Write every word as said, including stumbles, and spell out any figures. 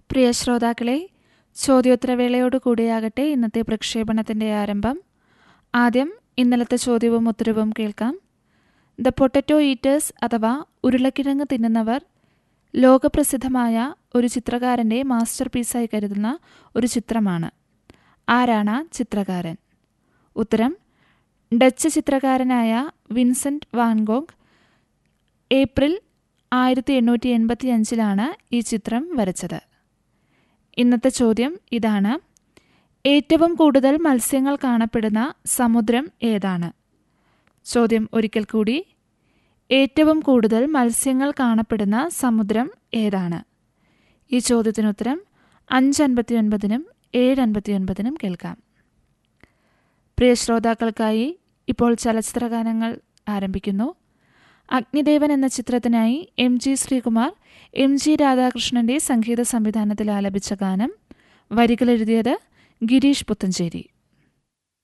പ്രിയ ശ്രോതാക്കളെ, ചോദ്യോത്തരവേളയോടുകൂടിയാകട്ടെ ഇന്നത്തെ പ്രക്ഷേപണത്തിൻ്റെ ആരംഭം. ആദ്യം ഇന്നലത്തെ ചോദ്യവും ഉത്തരവും കേൾക്കാം. ദ പൊട്ടറ്റോ ഈറ്റേഴ്സ് അഥവാ ഉരുളക്കിഴങ്ങ് തിന്നുന്നവർ ലോകപ്രസിദ്ധമായ ഒരു ചിത്രകാരൻ്റെ മാസ്റ്റർ പീസായി കരുതുന്ന ഒരു ചിത്രമാണ്. ആരാണ് ചിത്രകാരൻ? ഉത്തരം: Dutch ചിത്രകാരനായ Vincent van Gogh. April ആയിരത്തി എണ്ണൂറ്റി എൺപത്തി അഞ്ചിലാണ് ഈ ചിത്രം വരച്ചത്. ഇന്നത്തെ ചോദ്യം ഇതാണ്: ഏറ്റവും കൂടുതൽ മത്സ്യങ്ങൾ കാണപ്പെടുന്ന സമുദ്രം ഏതാണ്? ചോദ്യം ഒരിക്കൽ കൂടി: ഏറ്റവും കൂടുതൽ മത്സ്യങ്ങൾ കാണപ്പെടുന്ന സമുദ്രം ഏതാണ്? ഈ ചോദ്യത്തിനുത്തരം അഞ്ച് അൻപത്തി ഒൻപതിനും ഏഴ് അൻപത്തി ഒൻപതിനും കേൾക്കാം. പ്രിയ ശ്രോതാക്കൾക്കായി ഇപ്പോൾ ചലച്ചിത്രഗാനങ്ങൾ ആരംഭിക്കുന്നു. അഗ്നിദേവൻ എന്ന ചിത്രത്തിനായി M G Sreekumar M G രാധാകൃഷ്ണന്റെ സംഗീത സംവിധാനത്തിൽ ആലപിച്ച ഗാനം. വരികളെഴുതിയത് ഗിരീഷ് പുത്തഞ്ചേരി.